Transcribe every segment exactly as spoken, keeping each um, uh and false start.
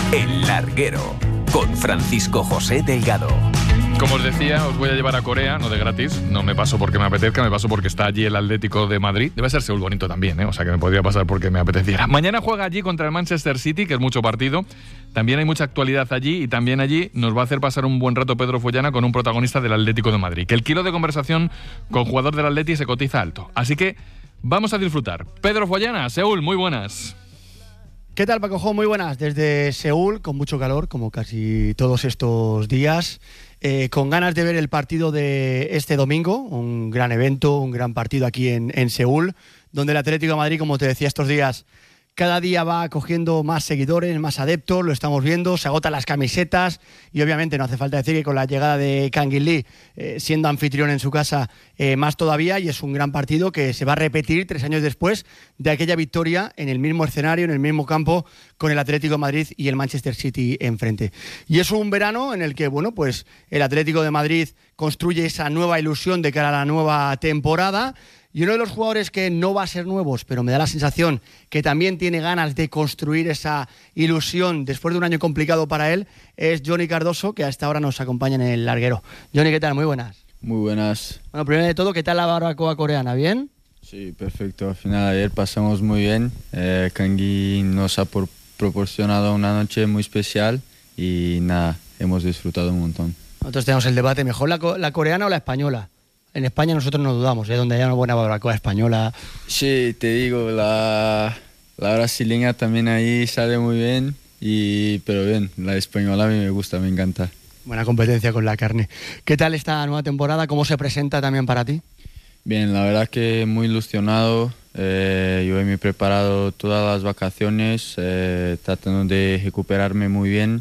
El Larguero, con Francisco José Delgado. Como os decía, os voy a llevar a Corea, no de gratis, no me paso porque me apetezca, me paso porque está allí el Atlético de Madrid. Debe ser Seúl bonito también, ¿eh? O sea que me podría pasar porque me apeteciera. Mañana juega allí contra el Manchester City, que es mucho partido. También hay mucha actualidad allí y también allí nos va a hacer pasar un buen rato Pedro Follana con un protagonista del Atlético de Madrid. Que el kilo de conversación con jugador del Atleti se cotiza alto. Así que vamos a disfrutar. Pedro Follana, Seúl, muy buenas. ¿Qué tal, Paco? Muy buenas. Desde Seúl, con mucho calor, como casi todos estos días. Eh, con ganas de ver el partido de este domingo, un gran evento, un gran partido aquí en, en Seúl, donde el Atlético de Madrid, como te decía estos días, cada día va cogiendo más seguidores, más adeptos, lo estamos viendo, se agotan las camisetas y obviamente no hace falta decir que con la llegada de Kang In-lee, eh, siendo anfitrión en su casa, eh, más todavía, y es un gran partido que se va a repetir tres años después de aquella victoria en el mismo escenario, en el mismo campo, con el Atlético de Madrid y el Manchester City enfrente. Y es un verano en el que, bueno, pues el Atlético de Madrid construye esa nueva ilusión de cara a la nueva temporada. Y uno de los jugadores que no va a ser nuevos, pero me da la sensación que también tiene ganas de construir esa ilusión después de un año complicado para él, es Johnny Cardoso, que a esta hora nos acompaña en el Larguero. Johnny, ¿qué tal? Muy buenas. Muy buenas. Bueno, primero de todo, ¿qué tal la barbacoa coreana? ¿Bien? Sí, perfecto. Al final ayer pasamos muy bien. Eh, Kang-in nos ha por- proporcionado una noche muy especial y nada, hemos disfrutado un montón. Nosotros tenemos el debate, ¿mejor la, co- la coreana o la española? En España nosotros no dudamos, ¿eh? Donde haya una buena barbacoa española. Sí, te digo, la, la brasileña también ahí sale muy bien, y, pero bien, la española a mí me gusta, me encanta. Buena competencia con la carne. ¿Qué tal esta nueva temporada? ¿Cómo se presenta también para ti? Bien, la verdad que muy ilusionado. Eh, yo me he preparado todas las vacaciones, eh, tratando de recuperarme muy bien.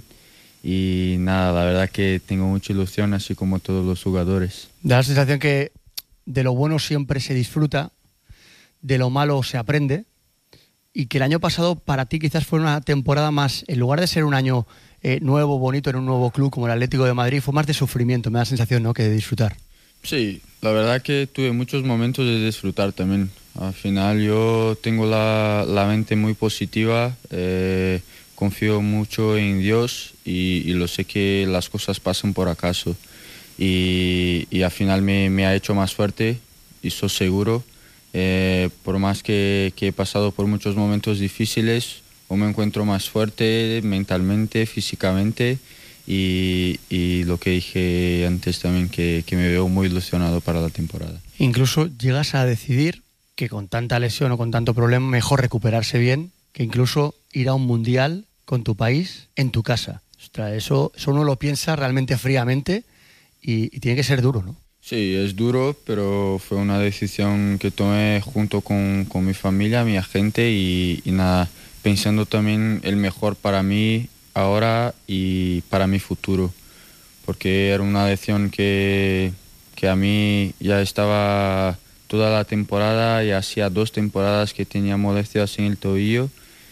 Y nada, la verdad que tengo mucha ilusión, así como todos los jugadores. Da la sensación que de lo bueno siempre se disfruta, de lo malo se aprende, y que el año pasado para ti quizás fue una temporada más, en lugar de ser un año eh, nuevo, bonito, en un nuevo club como el Atlético de Madrid, fue más de sufrimiento, me da la sensación, ¿no?, que de disfrutar. Sí, la verdad que tuve muchos momentos de disfrutar también. Al final yo tengo la, la mente muy positiva, eh, confío mucho en Dios y, y lo sé que las cosas pasan por acaso. Y, y al final me, me ha hecho más fuerte y soy seguro. Eh, por más que, que he pasado por muchos momentos difíciles, o me encuentro más fuerte mentalmente, físicamente. Y, y lo que dije antes también, que, que me veo muy ilusionado para la temporada. Incluso llegas a decidir que con tanta lesión o con tanto problema mejor recuperarse bien que incluso ir a un mundial con tu país en tu casa. Ostras, eso, eso uno lo piensa realmente fríamente y, y tiene que ser duro, ¿no? Sí, es duro, pero fue una decisión que tomé junto con, con mi familia, mi agente y, y nada, pensando también el mejor para mí ahora y para mi futuro, porque era una decisión que, que a mí ya estaba toda la temporada y hacía dos temporadas que tenía molestias en el tobillo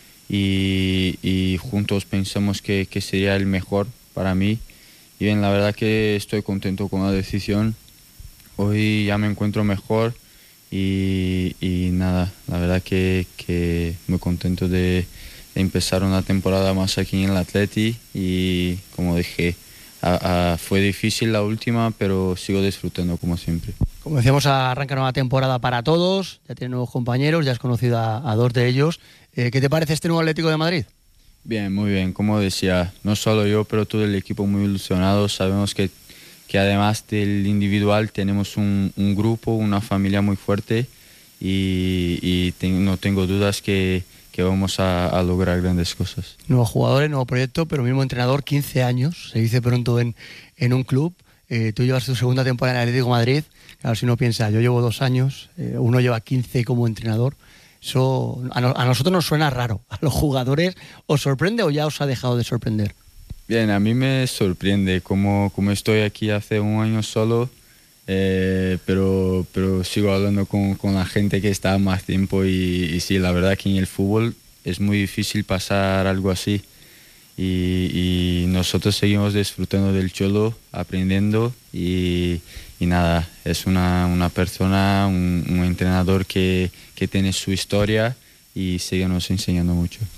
y, y juntos pensamos que, que sería el mejor para mí. Y bien, la verdad que estoy contento con la decisión. Hoy ya me encuentro mejor y, y nada, la verdad que, que muy contento de, de empezar una temporada más aquí en el Atleti y como dije, a, a, fue difícil la última, pero sigo disfrutando como siempre. Como decíamos, arranca nueva temporada para todos, ya tienes nuevos compañeros, ya has conocido a, a dos de ellos. Eh, ¿Qué te parece este nuevo Atlético de Madrid? Bien, muy bien, como decía, no solo yo, pero todo el equipo muy ilusionado. Sabemos que, que además del individual tenemos un, un grupo, una familia muy fuerte y, y te, no tengo dudas que, que vamos a, a lograr grandes cosas. Nuevos jugadores, nuevo proyecto, pero mismo entrenador, quince años, se dice pronto en, en un club. Eh, tú llevas tu segunda temporada en el Atlético de Madrid. Claro, si uno piensa, yo llevo dos años, eh, uno lleva quince como entrenador. Eso a, no, a nosotros nos suena raro. ¿A los jugadores os sorprende o ya os ha dejado de sorprender? Bien, a mí me sorprende, como, como estoy aquí hace un año solo, eh, pero, pero sigo hablando con, con la gente que está más tiempo y, y sí, la verdad que en el fútbol es muy difícil pasar algo así y, y nosotros seguimos disfrutando del Cholo, aprendiendo y, y nada, es una, una persona, un, un entrenador que, que tiene su historia y sigue nos enseñando mucho.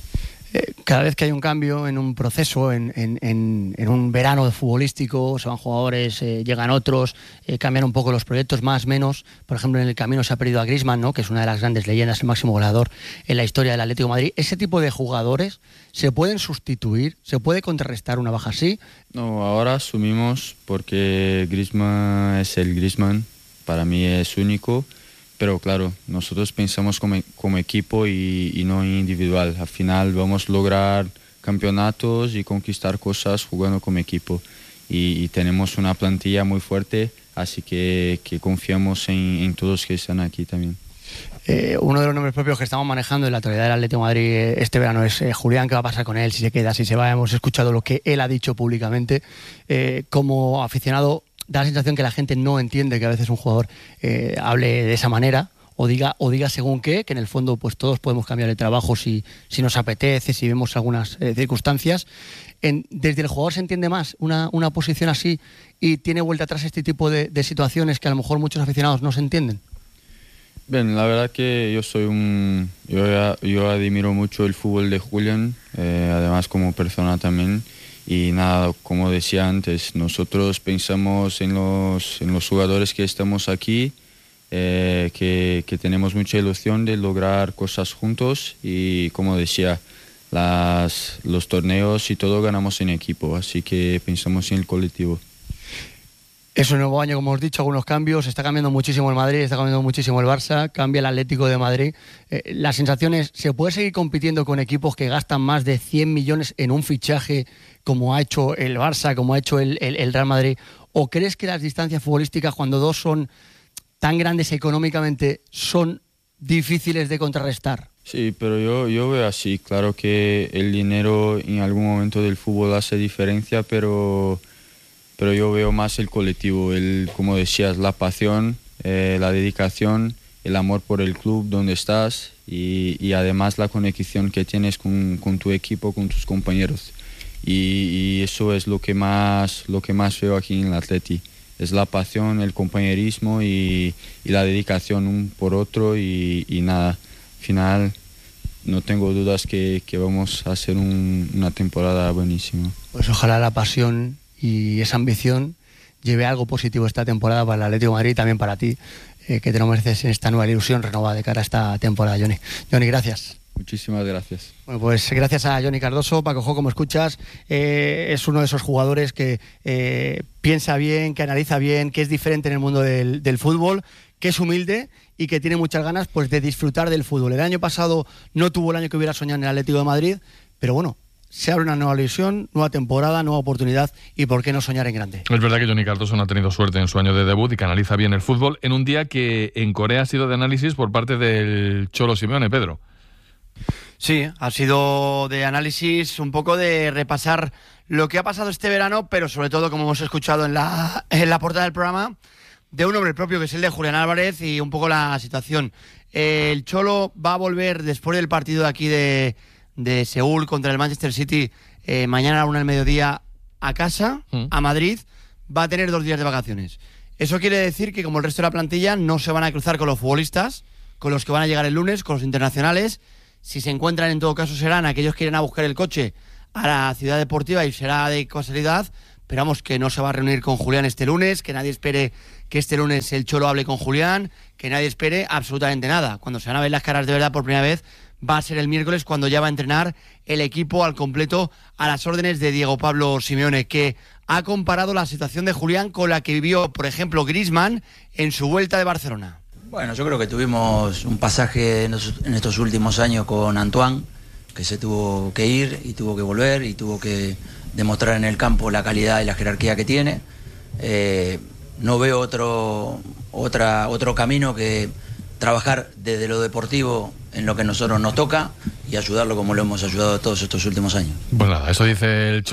Eh, cada vez que hay un cambio en un proceso, en, en, en, en un verano futbolístico, se van jugadores, eh, llegan otros, eh, cambian un poco los proyectos, más, menos. Por ejemplo, en el camino se ha perdido a Griezmann, ¿no?, que es una de las grandes leyendas, el máximo goleador en la historia del Atlético de Madrid. ¿Ese tipo de jugadores se pueden sustituir? ¿Se puede contrarrestar una baja así? No, ahora asumimos porque Griezmann es el Griezmann, para mí es único. Pero claro, nosotros pensamos como, como equipo y, y no individual. Al final vamos a lograr campeonatos y conquistar cosas jugando como equipo. Y, y tenemos una plantilla muy fuerte, así que, que confiamos en, en todos que están aquí también. Eh, uno de los nombres propios que estamos manejando en la actualidad del Atlético de Madrid este verano es eh, Julián. ¿Qué va a pasar con él? Si se queda, si se va. Hemos escuchado lo que él ha dicho públicamente. Eh, como aficionado, da la sensación que la gente no entiende que a veces un jugador eh, hable de esa manera o diga o diga según qué, que en el fondo pues todos podemos cambiar de trabajo si, si nos apetece, si vemos algunas eh, circunstancias. En, desde el jugador se entiende más una, una posición así y tiene vuelta atrás este tipo de, de situaciones que a lo mejor muchos aficionados no se entienden. Bien, la verdad que yo soy un... Yo, yo admiro mucho el fútbol de Julián, eh, además como persona también. Y nada, como decía antes, nosotros pensamos en los, en los jugadores que estamos aquí, eh, que, que tenemos mucha ilusión de lograr cosas juntos y como decía, las, los torneos y todo ganamos en equipo, así que pensamos en el colectivo. Es un nuevo año, como hemos dicho, algunos cambios. Está cambiando muchísimo el Madrid, está cambiando muchísimo el Barça, cambia el Atlético de Madrid. Eh, la sensación es, ¿se puede seguir compitiendo con equipos que gastan más de cien millones en un fichaje como ha hecho el Barça, como ha hecho el, el, el Real Madrid? ¿O crees que las distancias futbolísticas, cuando dos son tan grandes económicamente, son difíciles de contrarrestar? Sí, pero yo, yo veo así. Claro que el dinero en algún momento del fútbol hace diferencia, pero... pero yo veo más el colectivo, el, como decías, la pasión, eh, la dedicación, el amor por el club donde estás y, y además la conexión que tienes con, con tu equipo, con tus compañeros. Y, y eso es lo que más, lo que más veo aquí en el Atleti. Es la pasión, el compañerismo y, y la dedicación un por otro y, y nada, al final no tengo dudas que, que vamos a hacer un, una temporada buenísima. Pues ojalá la pasión y esa ambición lleve algo positivo esta temporada para el Atlético de Madrid y también para ti, eh, que te lo mereces en esta nueva ilusión renovada de cara a esta temporada, Johnny. Johnny, gracias. Muchísimas gracias. Bueno, pues gracias a Johnny Cardoso. Paco Jo, como escuchas, eh, es uno de esos jugadores que eh, piensa bien, que analiza bien, que es diferente en el mundo del, del fútbol, que es humilde y que tiene muchas ganas pues, de disfrutar del fútbol. El año pasado no tuvo el año que hubiera soñado en el Atlético de Madrid, pero bueno, se abre una nueva ilusión, nueva temporada, nueva oportunidad y por qué no soñar en grande. Es verdad que Johnny Cardoso no ha tenido suerte en su año de debut y que analiza bien el fútbol en un día que en Corea ha sido de análisis por parte del Cholo Simeone, Pedro. Sí, ha sido de análisis, un poco de repasar lo que ha pasado este verano, pero sobre todo, como hemos escuchado en la, en la portada del programa, de un hombre propio que es el de Julián Álvarez y un poco la situación. El Cholo va a volver después del partido de aquí de, de Seúl contra el Manchester City, eh, mañana a la una del mediodía a casa, mm. a Madrid, va a tener dos días de vacaciones. Eso quiere decir que, como el resto de la plantilla, no se van a cruzar con los futbolistas, con los que van a llegar el lunes, con los internacionales. Si se encuentran, en todo caso, serán aquellos que irán a buscar el coche a la ciudad deportiva y será de casualidad. Pero vamos, que no se va a reunir con Julián este lunes, que nadie espere que este lunes el Cholo hable con Julián, que nadie espere absolutamente nada. Cuando se van a ver las caras de verdad por primera vez va a ser el miércoles, cuando ya va a entrenar el equipo al completo a las órdenes de Diego Pablo Simeone, que ha comparado la situación de Julián con la que vivió, por ejemplo, Griezmann en su vuelta de Barcelona. Bueno, yo creo que tuvimos un pasaje en estos últimos años con Antoine, que se tuvo que ir y tuvo que volver y tuvo que demostrar en el campo la calidad y la jerarquía que tiene. Eh, no veo otro, otra, otro camino que trabajar desde lo deportivo en lo que a nosotros nos toca y ayudarlo como lo hemos ayudado todos estos últimos años. Pues nada, eso dice el Cholo.